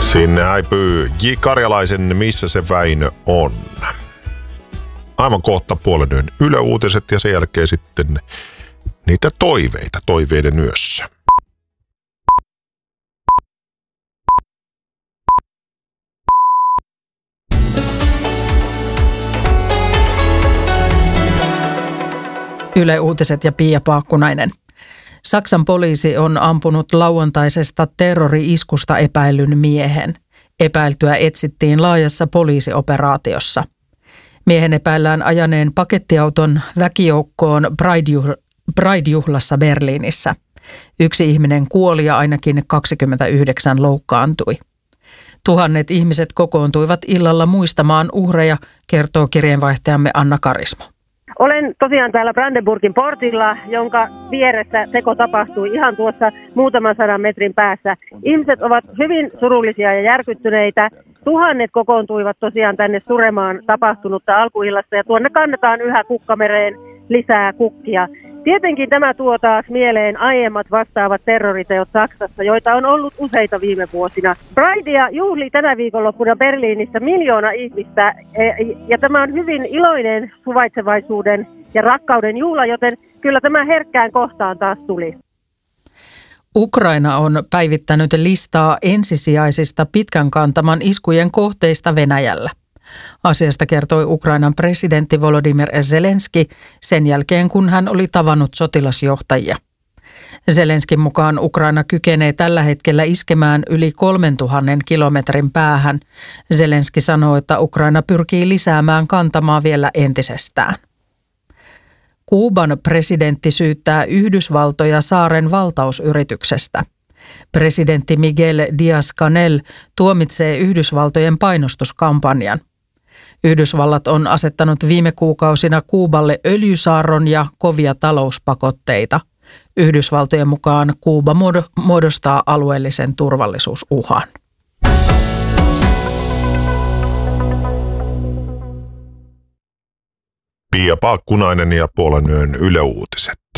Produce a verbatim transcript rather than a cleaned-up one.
Sinne häipyy J. Karjalaisen Missä se Väinö on. Aivan kohta puolen yön Yle Uutiset ja sen jälkeen sitten niitä toiveita toiveiden yössä. Yle Uutiset ja Pia Paakkunainen. Saksan poliisi on ampunut lauantaisesta terrori-iskusta epäillyn miehen. Epäiltyä etsittiin laajassa poliisioperaatiossa. Miehen epäillään ajaneen pakettiauton väkijoukkoon Pride-juhlassa Berliinissä. Yksi ihminen kuoli ja ainakin kaksikymmentäyhdeksän loukkaantui. Tuhannet ihmiset kokoontuivat illalla muistamaan uhreja, kertoo kirjeenvaihtajamme Anna Karismo. Olen tosiaan täällä Brandenburgin portilla, jonka vieressä teko tapahtui ihan tuossa muutaman sadan metrin päässä. Ihmiset ovat hyvin surullisia ja järkyttyneitä. Tuhannet kokoontuivat tosiaan tänne suremaan tapahtunutta alkuillasta ja tuonne kannetaan yhä kukkamereen lisää kukkia. Tietenkin tämä tuo taas mieleen aiemmat vastaavat terroriteot Saksassa, joita on ollut useita viime vuosina. Pridea juhli tänä viikonloppuna Berliinissä miljoona ihmistä ja tämä on hyvin iloinen suvaitsevaisuuden ja rakkauden juhla, joten kyllä tämä herkkään kohtaan taas tuli. Ukraina on päivittänyt listaa ensisijaisista pitkän kantaman iskujen kohteista Venäjällä. Asiasta kertoi Ukrainan presidentti Volodymyr Zelenski sen jälkeen, kun hän oli tavannut sotilasjohtajia. Zelenskin mukaan Ukraina kykenee tällä hetkellä iskemään yli kolmentuhannen kilometrin päähän. Zelenski sanoi, että Ukraina pyrkii lisäämään kantamaa vielä entisestään. Kuuban presidentti syyttää Yhdysvaltoja saaren valtausyrityksestä. Presidentti Miguel Díaz-Canel tuomitsee Yhdysvaltojen painostuskampanjan. Yhdysvallat on asettanut viime kuukausina Kuuballe öljysaarron ja kovia talouspakotteita. Yhdysvaltojen mukaan Kuuba muodostaa alueellisen turvallisuusuhan. Pia Paakkunainen ja puolen yön Yle Uutiset.